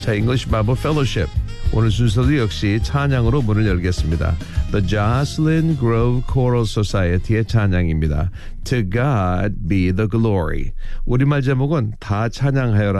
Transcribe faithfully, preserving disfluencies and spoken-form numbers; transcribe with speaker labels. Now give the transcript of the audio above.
Speaker 1: 자, English Bible Fellowship. 오늘 순서도 역시 찬양으로 문을 열겠습니다. The Jocelyn Grove Choral Society의 찬양입니다. To God be the glory. 우리말 제목은 다 찬양하여라.